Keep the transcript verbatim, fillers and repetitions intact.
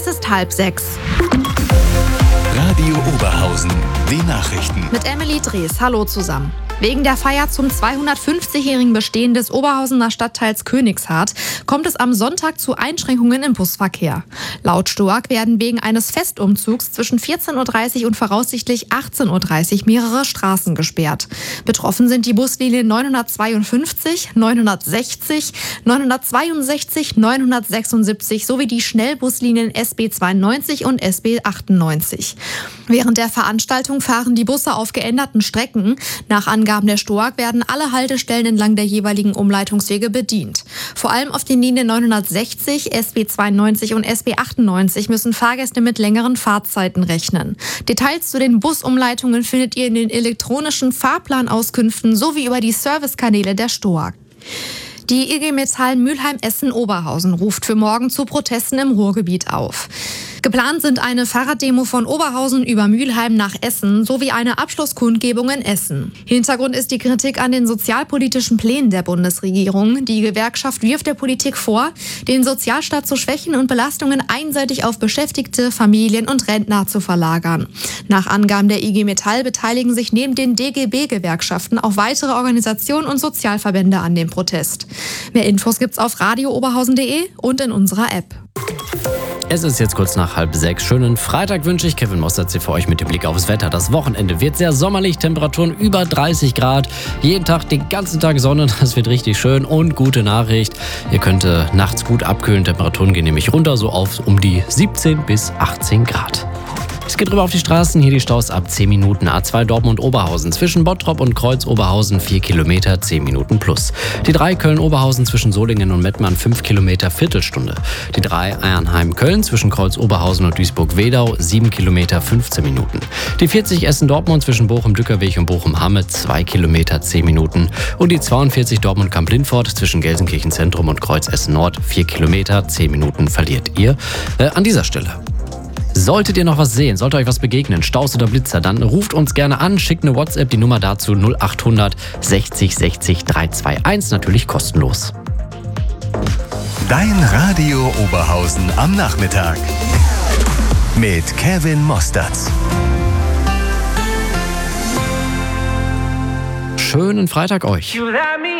Es ist halb sechs. Radio Oberhausen, die Nachrichten. Mit Emily Drees. Hallo zusammen. Wegen der Feier zum zweihundertfünfzigjährigen Bestehen des Oberhausener Stadtteils Königshardt kommt es am Sonntag zu Einschränkungen im Busverkehr. Laut STOAG werden wegen eines Festumzugs zwischen vierzehn Uhr dreißig und voraussichtlich achtzehn Uhr dreißig mehrere Straßen gesperrt. Betroffen sind die Buslinien neunhundertzweiundfünfzig, neunhundertsechzig, neunhundertzweiundsechzig, neunhundertsechsundsiebzig sowie die Schnellbuslinien S B zweiundneunzig und S B achtundneunzig. Während der Veranstaltung fahren die Busse auf geänderten Strecken. Nach Angaben der STOAG werden alle Haltestellen entlang der jeweiligen Umleitungswege bedient. Vor allem auf den Linien neunhundertsechzig, S B zweiundneunzig und S B achtundneunzig müssen Fahrgäste mit längeren Fahrzeiten rechnen. Details zu den Busumleitungen findet ihr in den elektronischen Fahrplanauskünften sowie über die Servicekanäle der STOAG. Die I G Metall Mülheim-Essen-Oberhausen ruft für morgen zu Protesten im Ruhrgebiet auf. Geplant sind eine Fahrraddemo von Oberhausen über Mülheim nach Essen sowie eine Abschlusskundgebung in Essen. Hintergrund ist die Kritik an den sozialpolitischen Plänen der Bundesregierung. Die Gewerkschaft wirft der Politik vor, den Sozialstaat zu schwächen und Belastungen einseitig auf Beschäftigte, Familien und Rentner zu verlagern. Nach Angaben der I G Metall beteiligen sich neben den D G B-Gewerkschaften auch weitere Organisationen und Sozialverbände an dem Protest. Mehr Infos gibt's auf radio oberhausen punkt de und in unserer App. Es ist jetzt kurz nach halb sechs. Schönen Freitag wünsche ich. Kevin Mostert hier für euch mit dem Blick aufs Wetter. Das Wochenende wird sehr sommerlich, Temperaturen über dreißig Grad. Jeden Tag, den ganzen Tag Sonne, das wird richtig schön. Und gute Nachricht, ihr könnt äh, nachts gut abkühlen. Temperaturen gehen nämlich runter, so auf um die siebzehn bis achtzehn Grad. Es geht rüber auf die Straßen, hier die Staus ab zehn Minuten. A zwei Dortmund-Oberhausen zwischen Bottrop und Kreuz-Oberhausen vier Kilometer, zehn Minuten plus. Die drei Köln-Oberhausen zwischen Solingen und Mettmann fünf Kilometer, Viertelstunde. Die drei Arnheim-Köln zwischen Kreuz-Oberhausen und Duisburg-Wedau sieben Kilometer, fünfzehn Minuten. Die vierzig Essen-Dortmund zwischen Bochum-Dückerweg und Bochum-Hamme zwei Kilometer, zehn Minuten. Und die zweiundvierzig Dortmund-Kamp-Lindfort zwischen Gelsenkirchen-Zentrum und Kreuz-Essen-Nord vier Kilometer, zehn Minuten verliert ihr äh, an dieser Stelle. Solltet ihr noch was sehen, sollte euch was begegnen, Staus oder Blitzer, dann ruft uns gerne an, schickt eine WhatsApp, die Nummer dazu null acht hundert sechzig sechzig dreihunderteinundzwanzig, natürlich kostenlos. Dein Radio Oberhausen am Nachmittag mit Kevin Mostert. Schönen Freitag euch.